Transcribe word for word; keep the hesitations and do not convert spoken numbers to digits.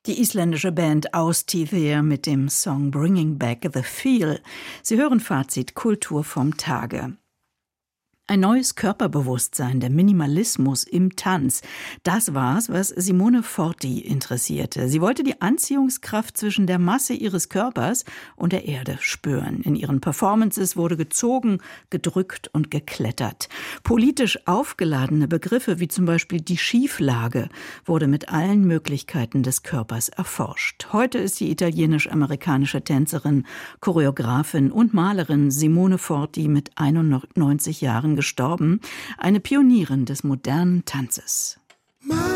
Die isländische Band Áustíðir mit dem Song Bringing Back the Feel. Sie hören Fazit Kultur vom Tage. Ein neues Körperbewusstsein, der Minimalismus im Tanz. Das war's, was Simone Forti interessierte. Sie wollte die Anziehungskraft zwischen der Masse ihres Körpers und der Erde spüren. In ihren Performances wurde gezogen, gedrückt und geklettert. Politisch aufgeladene Begriffe wie zum Beispiel die Schieflage wurde mit allen Möglichkeiten des Körpers erforscht. Heute ist die italienisch-amerikanische Tänzerin, Choreografin und Malerin Simone Forti mit einundneunzig Jahren gestorben, eine Pionierin des modernen Tanzes.